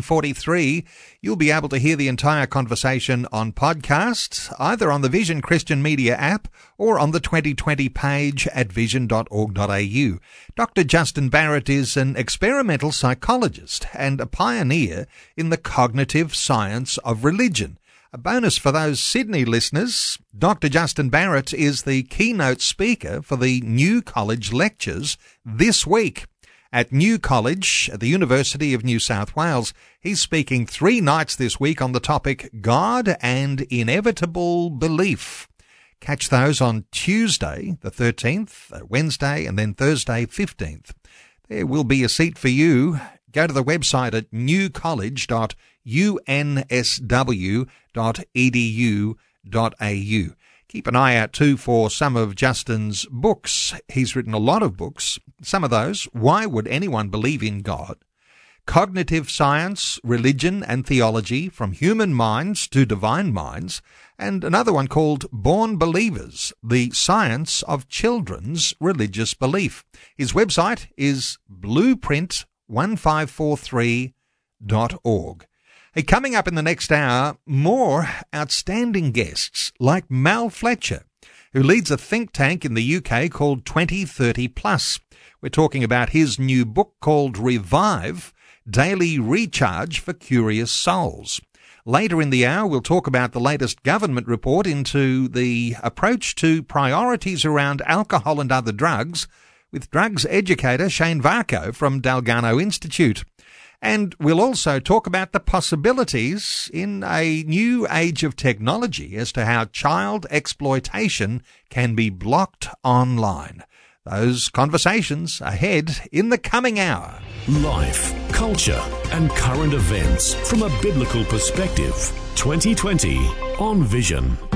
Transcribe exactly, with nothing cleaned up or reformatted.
forty-three. You'll be able to hear the entire conversation on podcast, either on the Vision Christian Media app or on the twenty twenty page at vision dot org dot a u. Doctor Justin Barrett is an experimental psychologist and a pioneer in the cognitive science of religion. A bonus for those Sydney listeners, Doctor Justin Barrett is the keynote speaker for the New College Lectures this week. At New College at the University of New South Wales, he's speaking three nights this week on the topic God and Inevitable Belief. Catch those on Tuesday the thirteenth, Wednesday and then Thursday fifteenth. There will be a seat for you. Go to the website at new college dot u n s w dot e d u dot a u. Keep an eye out too for some of Justin's books. He's written a lot of books. Some of those, Why Would Anyone Believe in God? Cognitive Science, Religion and Theology, From Human Minds to Divine Minds, and another one called Born Believers, The Science of Children's Religious Belief. His website is blueprint one five four three dot org. Hey, coming up in the next hour, more outstanding guests like Mal Fletcher, who leads a think tank in the U K called twenty thirty plus. We're talking about his new book called Revive, Daily Recharge for Curious Souls. Later in the hour, we'll talk about the latest government report into the approach to priorities around alcohol and other drugs with drugs educator Shane Varco from Dalgano Institute. And we'll also talk about the possibilities in a new age of technology as to how child exploitation can be blocked online. Those conversations ahead in the coming hour. Life, culture, and current events from a biblical perspective. twenty twenty on Vision.